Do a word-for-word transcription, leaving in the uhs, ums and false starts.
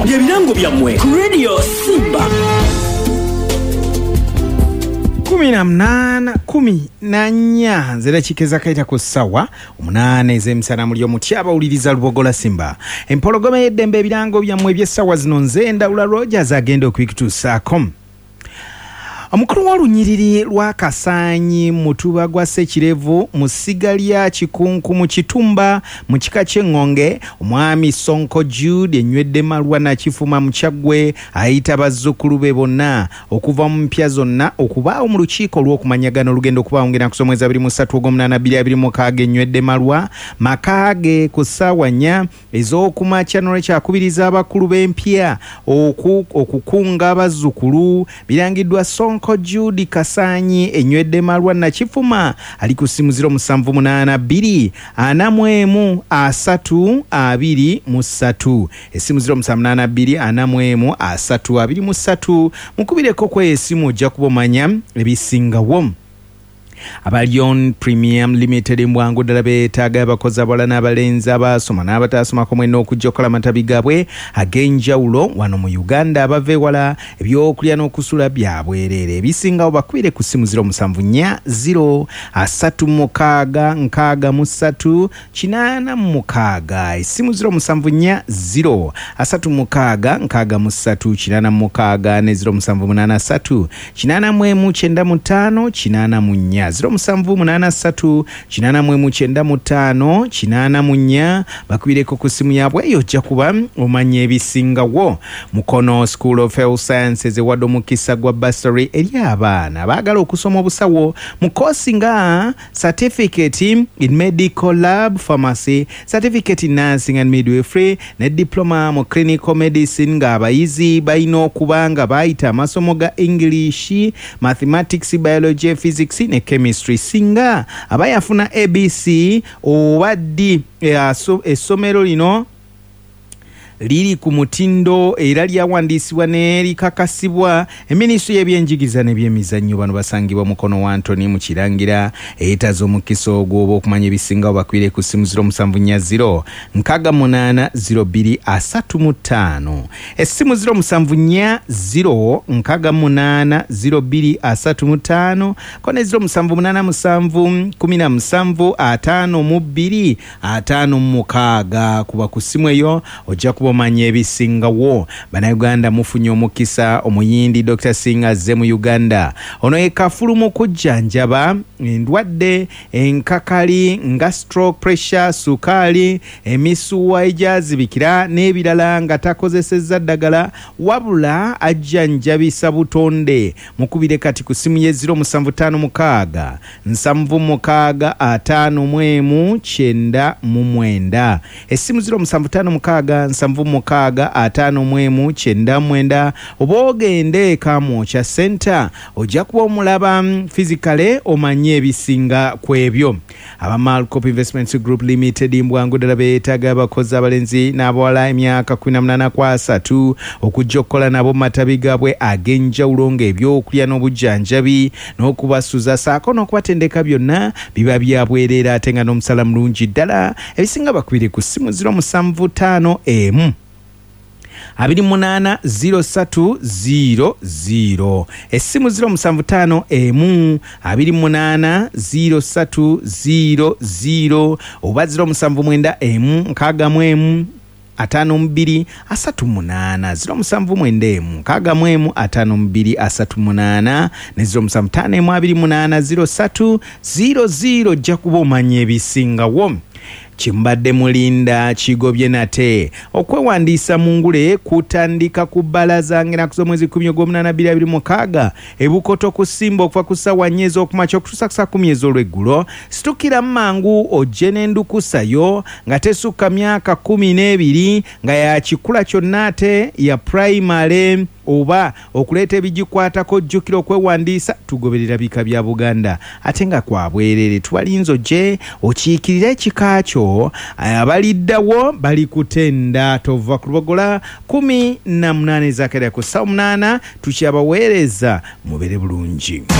bye birango byammwe ku Radio Simba. kumi na munana kumi na nnya nzera kikeza kaita ku ssawa omunana ez'emisana muli omutyaba uliriza Lubogola Simba. Empologoma y'eddembe ebirango byammwe eby'essawa zino nze Ndawula Rogers agenda okubikutuusaako. Omukulu wa lunyiriri lwa Kasaanyi mutuba gwa Ssekirevu mu ssiga lya Kikunku mu Kitumba mu kika ky'Engonge, omwami Sonko Jude enywedde Malwa na Kifuma mu Kyaggwe ayita bazzukulu be bonna okuva mu mpya zonna okubaawo mu lukiiko lw'okumanyagana olugendo okubaawo ngena kusomweza abiri mu ssatu ogw'omunaana bbiri abiri mu mukaaga enywedde Malwa makaage ku ssaawa nnya ez'okumakya n'olwekyakubiriza abakulu b'empya okukunga abazzukulu birangiddwa Sonko Sonko Jude Kasaanyi enywedde Malwa na Kifuma ali ku ssimu ziro musanvu munaana bbiri ana mu emu asatu abiri mu ssatu essimu ziro musanvu munaana bbiri ana mu emu asatu abiri mu ssatu mukubireko kwe essimu ojja kubomanya ebisingawo. Abalion Premium Limited mbwangu ddala beetaaga abakozi abalala n'abalenzi abasoma n'abataasomako mwenna okujjokola amatabi gaabwe ag'enjawulo wano mu Uganda abava ewala ebyokulya n'okusula byabwereere ebisingawo bakubire ku ssimu ziro musanvu nnya ziro asatu mukaaga nkaaga mu ssatu kinaana mu mukaaga essimu ziro musanvu nnya ziro asatu mukaaga nkaaga mu ssatu kinaana mu mukaaga ne ziro musanvu munaana ssatu kinaana mu emu kyenda mu ttaano kinaana mu nnya ziro musanvu munaana ssatu kinaana mu emu kyenda mu ttaano kinaana mu nnya bakubireko ku ssimu yaabwe eyo ojja kuba omanya ebisingawo. Mukono School of Health Sciences ewadde omukisa gwa bursary eri abaana abaagala okusoma obusawo mu koosi nga certificate in medical lab pharmacy, certificate in nursing and midwifery ne diploma mu clinical medicine ng'abayizi balina okuba nga baayita amasomo ga English, mathematics, biology, physics ne chemistry. Singa abayafuna A B C oba D essomero lino liri ku mutindo era lyawandiisibwa ne likakasibwa eminisitule y'ebyenjigiriza n'ebyemizannyo bano basangibwa Mukono wa Anthony mu Kirangira eyeetaza omukisa ogwo oba okumanya ebisingawo bakwire ku ssimu ziro musanvu nnya ziro nkaaga munaana ziro bbiri asatu mu ttaano essimu ziro musanvu nnya ziro nkaaga munaana ziro bbiri asatu mu ttaano ko ne ziro musanvu munaana musanvu kumi na musanvu ataano mu bbiri ataano mu mukaaga kuba ku ssimu eyo ojja kuba omanya ebisingawo. Bannayuganda mufunye omukisa omuyindi Doctor Singa azze mu Uganda ono ye kafulu mu kujjanjaba endwadde enkakali nga stroke, pressure, sukaali, emisuwa egyazibikira n'ebirala nga takozesezza ddagala wabula ajjanjabisa butonde. Mukubire kati ku ssimu ye ziro musanvu ttaano mukaaga nsanvu mukaaga ataano mu emu kyenda mu mwenda essimu ziro musanvu ttaano mukaaga nsanvu mukaaga ataano mu emu kyenda mwenda oba ogende Kamwokya Center ojja kuba omulaba physically omanye ebisinga ku ebyo. Aba Malcop Investments Group Limited mbwangu ddala beetaaga abakozi abalenzi n'abawala emyaka kumi na munaana ku asatu okujja okukola nabo mu matabi gaabwe ag'enjawulo ng'ebyokulya n'obujjanjabi n'okubasuza saako n'okubatendeka byonna biba byabwereera ate nga n'omusala mulungi ddala. Ebisinga bakubire ku ssimu ziro musanvu ttaano emu abiri munaana ziro ssatu ziro ziro essimu ziro musanvu ttaano emu abiri munaana ziro ssatu ziro ziro oba ziro musanvu mwenda emu nkaaga mu emu ataano mu bbiri asatu munaana ziro musanvu mwenda emu nkaaga mu emu ataano mu bbiri asatu munaana ne ziro musanvu ttaano emu abiri munaana ziro ssatu ziro ziro ojja kuba omanya ebisingawo. Kimbadde mulinda kigobye nate okwewandiisa mu ngule kutandika ku bbalaza ngena kuzo mwezi kumi ogw'omunaana bbiri abiri mu mukaaga ebukoto kusimba okuva ku ssaawa nnya ez'okumakya okutuusa ku saa kumi ez'olweggulo. Situkira mangu ojje n'endukusayo nga tesukka myaka kumi n'ebiri nga ya kikula kyonna ate ya primary oba okuleeta ebigikwatako jjukira okwewandiisa tugoberera bika bya Buganda ate nga kwabwerere tubalinza ojje okiikirira ekika kyo abaliddawo bali kutenda tova ku Lubogola kumi na munaana ezakera ku ssaawa munaana tukyabaweereza mubere bulungi.